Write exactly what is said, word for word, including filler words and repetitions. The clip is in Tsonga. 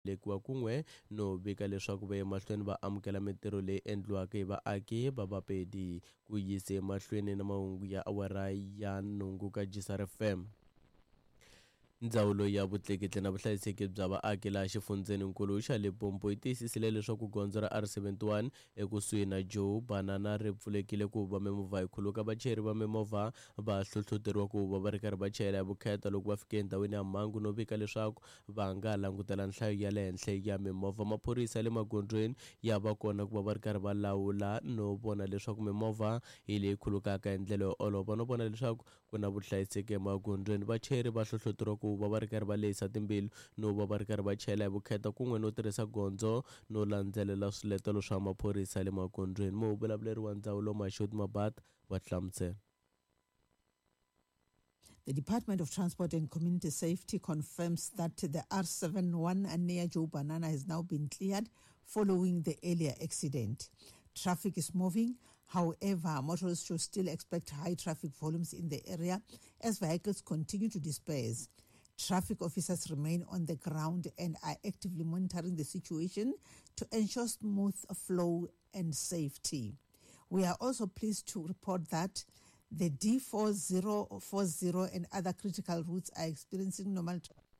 lekiwa kun'we no vika leswaku va emahlweni va amukela mitirho leyi endliwaka hi vaaki va Bapedi ku yise emahlweni na mahungu ya awara ya nhungu ka G S R F M. Ndzawulo ya vutleketli na vuhlayiseki bya vaaki laha xifundzeninkulu xa Limpopo yi tiyisisile leswaku gondzo ra R seventy-one ekusuhi na Joe Banana ri pfulekile ku va mimovha yi khuluka. Vachayeri va mimovha va hlohloteriwa ku va va ri karhi va chayela hi vukheta loko va fike endhawini ya mhangu no vika leswaku va nga langutela nhlayo ya le henhla ya mimovha. Maphorisa ya le magondzweni ya va kona ku va va ri karhi va lawula no vona leswaku mimovha yi leyi khulukaka hi ndlela yo olova no vona leswaku ku na vuhlayiseki emagondzweni. Vachayeri va hlohloteriwa ku va va ri karhi va lehisa timbilu no va va ri karhi va chayela hi vukheta kun'we no tirhisa gondzo no landzelela swiletelo swa maphorisa le magondzweni. Muvulavuleri wa ndzawulo Mashod Mabat wa hlamusela. The Department of Transport and Community Safety confirms that the R seventy-one near Joe Banana has now been cleared following the earlier accident. Traffic is moving. However, motorists should still expect high traffic volumes in the area as vehicles continue to disperse. Traffic officers remain on the ground and are actively monitoring the situation to ensure smooth flow and safety. We are also pleased to report that the D four zero four zero and other critical routes are experiencing normal traffic.